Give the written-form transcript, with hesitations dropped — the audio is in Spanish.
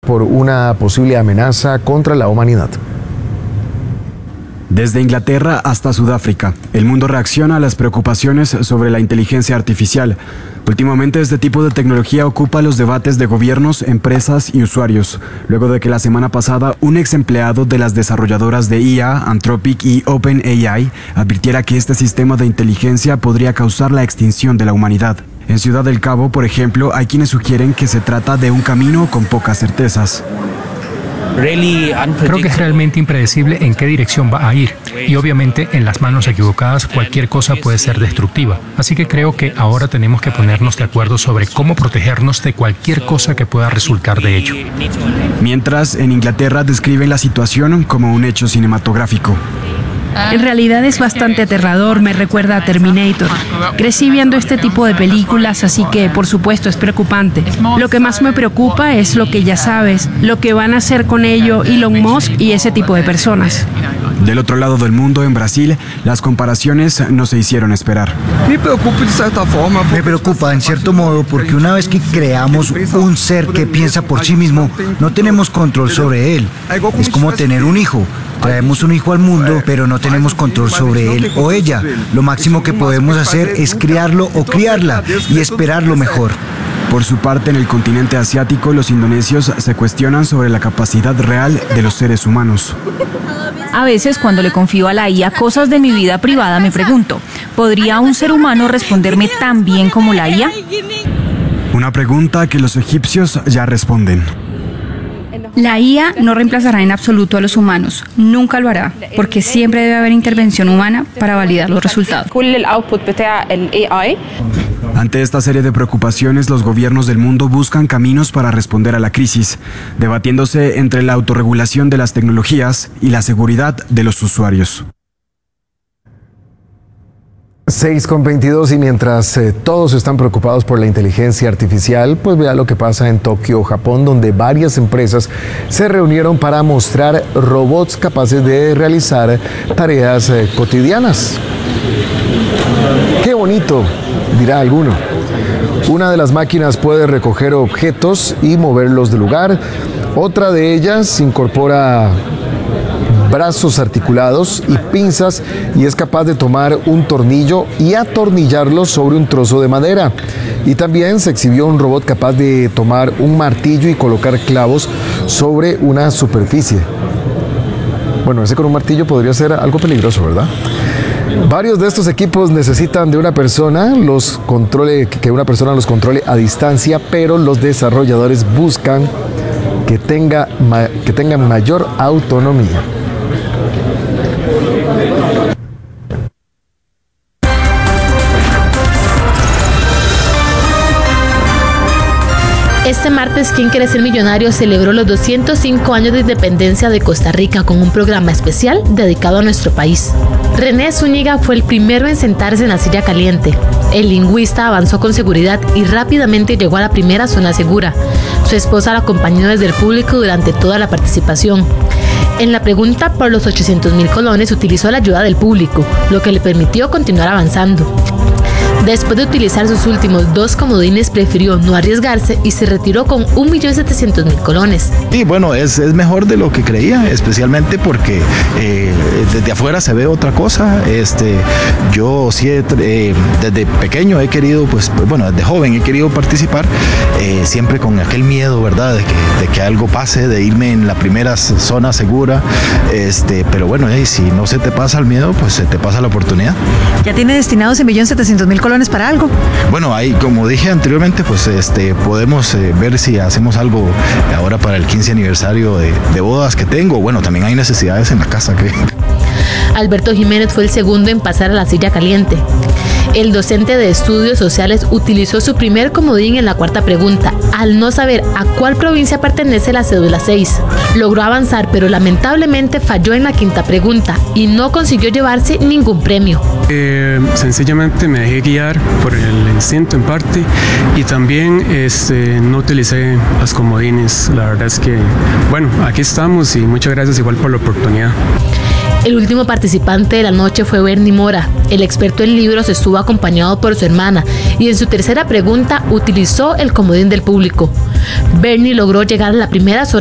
por una posible amenaza contra la humanidad. Desde Inglaterra hasta Sudáfrica, el mundo reacciona a las preocupaciones sobre la inteligencia artificial. Últimamente este tipo de tecnología ocupa los debates de gobiernos, empresas y usuarios, luego de que la semana pasada un ex empleado de las desarrolladoras de IA, Anthropic y OpenAI, advirtiera que este sistema de inteligencia podría causar la extinción de la humanidad. En Ciudad del Cabo, por ejemplo, hay quienes sugieren que se trata de un camino con pocas certezas. Creo que es realmente impredecible en qué dirección va a ir y obviamente en las manos equivocadas cualquier cosa puede ser destructiva. Así que creo que ahora tenemos que ponernos de acuerdo sobre cómo protegernos de cualquier cosa que pueda resultar de ello. Mientras, en Inglaterra describen la situación como un hecho cinematográfico. En realidad es bastante aterrador, me recuerda a Terminator. Crecí viendo este tipo de películas, así que por supuesto es preocupante. Lo que más me preocupa es lo que ya sabes, lo que van a hacer con ello Elon Musk y ese tipo de personas. Del otro lado del mundo, en Brasil, las comparaciones no se hicieron esperar. Me preocupa en cierto modo porque una vez que creamos un ser que piensa por sí mismo, no tenemos control sobre él. Es como tener un hijo. Traemos un hijo al mundo, pero no tenemos control sobre él o ella. Lo máximo que podemos hacer es criarlo o criarla y esperar lo mejor. Por su parte, en el continente asiático, los indonesios se cuestionan sobre la capacidad real de los seres humanos. A veces, cuando le confío a la IA cosas de mi vida privada, me pregunto, ¿podría un ser humano responderme tan bien como la IA? Una pregunta que los egipcios ya responden. La IA no reemplazará en absoluto a los humanos, nunca lo hará, porque siempre debe haber intervención humana para validar los resultados. Ante esta serie de preocupaciones, los gobiernos del mundo buscan caminos para responder a la crisis, debatiéndose entre la autorregulación de las tecnologías y la seguridad de los usuarios. 6:22 y mientras todos están preocupados por la inteligencia artificial, pues vea lo que pasa en Tokio, Japón, donde varias empresas se reunieron para mostrar robots capaces de realizar tareas cotidianas. ¡Qué bonito!, dirá alguno. Una de las máquinas puede recoger objetos y moverlos del lugar. Otra de ellas incorpora brazos articulados y pinzas y es capaz de tomar un tornillo y atornillarlo sobre un trozo de madera. Y también se exhibió un robot capaz de tomar un martillo y colocar clavos sobre una superficie. Bueno, ese con un martillo podría ser algo peligroso, ¿verdad? Varios de estos equipos necesitan de una persona, que una persona los controle a distancia, pero los desarrolladores buscan que tengan mayor autonomía. Este martes, ¿Quién quiere ser millonario?, celebró los 205 años de independencia de Costa Rica con un programa especial dedicado a nuestro país. René Zúñiga fue el primero en sentarse en la silla caliente. El lingüista avanzó con seguridad y rápidamente llegó a la primera zona segura. Su esposa lo acompañó desde el público durante toda la participación. En la pregunta por los 800,000 colones utilizó la ayuda del público, lo que le permitió continuar avanzando. Después de utilizar sus últimos 2 comodines, prefirió no arriesgarse y se retiró con 1.700.000 colones. Y bueno, es mejor de lo que creía, especialmente porque desde afuera se ve otra cosa. Yo sí, desde pequeño he querido, desde joven he querido participar, siempre con aquel miedo, ¿verdad?, de que algo pase, de irme en la primera zona segura. Pero bueno, si no se te pasa el miedo, pues se te pasa la oportunidad. ¿Ya tiene destinados 1.700.000 colones para algo? Bueno, ahí, como dije anteriormente, podemos ver si hacemos algo ahora para el 15 aniversario de bodas que tengo. Bueno, también hay necesidades en la casa. Alberto Jiménez fue el segundo en pasar a la silla caliente. El docente de estudios sociales utilizó su primer comodín en la cuarta pregunta, al no saber a cuál provincia pertenece la cédula 6. Logró avanzar, pero lamentablemente falló en la quinta pregunta y no consiguió llevarse ningún premio. Sencillamente me dejé guiar por el instinto en parte y también no utilicé los comodines. La verdad es que, aquí estamos y muchas gracias igual por la oportunidad. El último participante de la noche fue Bernie Mora. El experto en libros estuvo acompañado por su hermana y en su tercera pregunta utilizó el comodín del público. Bernie logró llegar a la primera zona